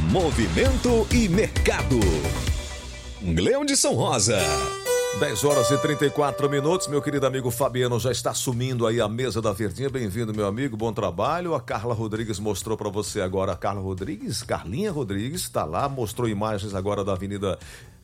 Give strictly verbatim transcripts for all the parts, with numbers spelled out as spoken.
Movimento e mercado. Gleudson Rosa. dez horas e trinta e quatro minutos, meu querido amigo Fabiano já está assumindo aí a mesa da Verdinha. Bem-vindo, meu amigo, bom trabalho. A Carla Rodrigues mostrou para você agora, a Carla Rodrigues, Carlinha Rodrigues, está lá, mostrou imagens agora da Avenida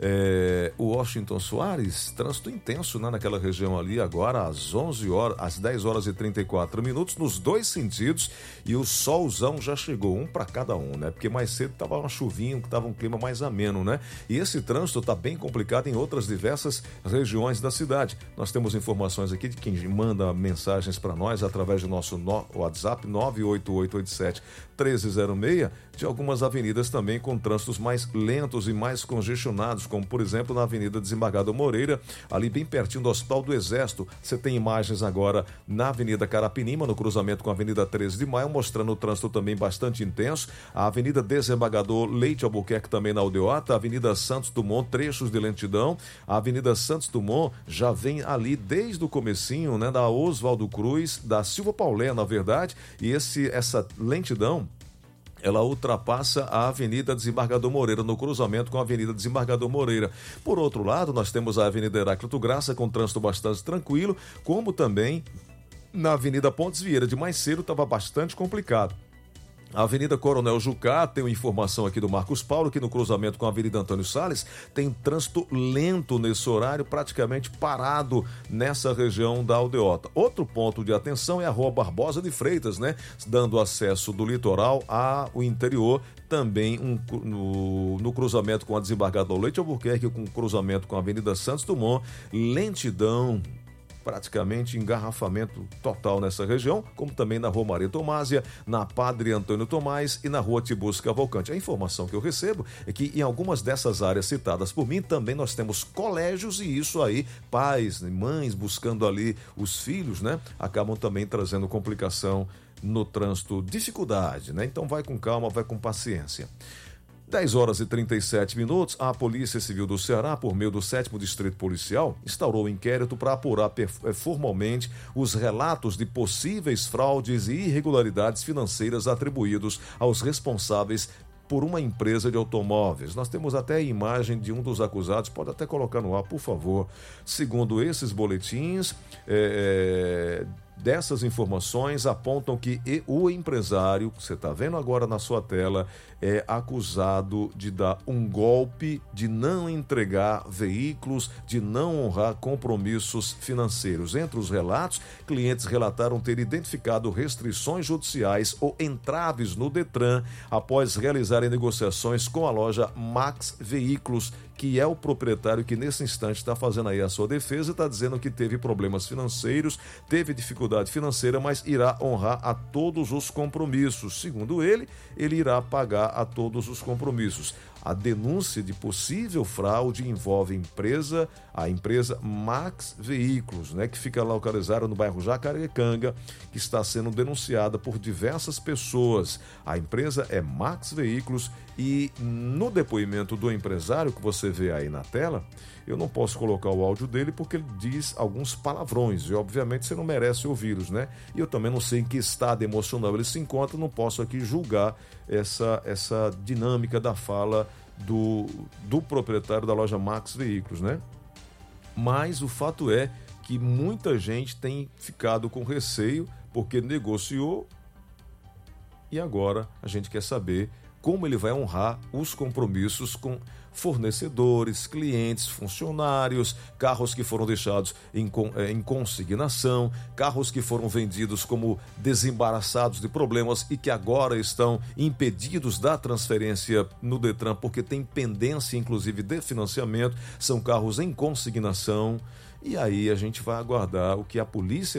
é, Washington Soares. Trânsito intenso, né, naquela região ali, agora às onze horas, às dez horas e trinta e quatro minutos, nos dois sentidos, e o solzão já chegou, um para cada um, né? Porque mais cedo tava uma chuvinha, que tava um clima mais ameno, né? E esse trânsito tá bem complicado em outras diversas regiões da cidade. Nós temos informações aqui de quem manda mensagens para nós através do nosso no, WhatsApp nove oito oito oito sete um três zero seis, de algumas avenidas também com trânsitos mais lentos e mais congestionados, como por exemplo na Avenida Desembargador Moreira, ali bem pertinho do Hospital do Exército. Você tem imagens agora na Avenida Carapinima, no cruzamento com a Avenida treze de maio, mostrando o trânsito também bastante intenso. A Avenida Desembargador Leite Albuquerque também na Aldeota, a Avenida Santos Dumont, trechos de lentidão, a Avenida Santos Dumont já vem ali desde o comecinho, né, da Oswaldo Cruz, da Silva Paulé, na verdade, e esse, essa lentidão ela ultrapassa a Avenida Desembargador Moreira, no cruzamento com a Avenida Desembargador Moreira. Por outro lado, nós temos a Avenida Heráclito Graça, com trânsito bastante tranquilo, como também na Avenida Pontes Vieira. De mais cedo estava bastante complicado. A Avenida Coronel Jucá, tem uma informação aqui do Marcos Paulo, que no cruzamento com a Avenida Antônio Salles tem trânsito lento nesse horário, praticamente parado nessa região da Aldeota. Outro ponto de atenção é a Rua Barbosa de Freitas, né? Dando acesso do litoral ao interior, também um, no, no cruzamento com a Desembargador Leite Albuquerque, com cruzamento com a Avenida Santos Dumont, lentidão, praticamente engarrafamento total nessa região, como também na Rua Maria Tomásia, na Padre Antônio Tomás e na Rua Tibus Cavalcante. A informação que eu recebo é que em algumas dessas áreas citadas por mim, também nós temos colégios, e isso aí, pais e mães buscando ali os filhos, né, acabam também trazendo complicação no trânsito, dificuldade, né? Então vai com calma, vai com paciência. dez horas e trinta e sete minutos, a Polícia Civil do Ceará, por meio do sétimo Distrito Policial, instaurou um inquérito para apurar formalmente os relatos de possíveis fraudes e irregularidades financeiras atribuídos aos responsáveis por uma empresa de automóveis. Nós temos até a imagem de um dos acusados, pode até colocar no ar, por favor. Segundo esses boletins, é... dessas informações apontam que o empresário, que você está vendo agora na sua tela, é acusado de dar um golpe, de não entregar veículos, de não honrar compromissos financeiros. Entre os relatos, clientes relataram ter identificado restrições judiciais ou entraves no Detran após realizarem negociações com a loja Max Veículos, que é o proprietário que nesse instante está fazendo aí a sua defesa e está dizendo que teve problemas financeiros, teve dificuldade financeira, mas irá honrar a todos os compromissos. Segundo ele, ele irá pagar a todos os compromissos. A denúncia de possível fraude envolve a empresa, a empresa Max Veículos, né, que fica localizada no bairro Jacarecanga, que está sendo denunciada por diversas pessoas. A empresa é Max Veículos e no depoimento do empresário que você vê aí na tela, eu não posso colocar o áudio dele porque ele diz alguns palavrões e obviamente você não merece ouvi-los, né? E eu também não sei em que estado emocional ele se encontra, não posso aqui julgar essa, essa dinâmica da fala do, do proprietário da loja Max Veículos, né? Mas o fato é que muita gente tem ficado com receio porque negociou e agora a gente quer saber como ele vai honrar os compromissos com fornecedores, clientes, funcionários, carros que foram deixados em, em consignação, carros que foram vendidos como desembaraçados de problemas e que agora estão impedidos da transferência no Detran porque tem pendência inclusive de financiamento, são carros em consignação. E aí a gente vai aguardar o que a polícia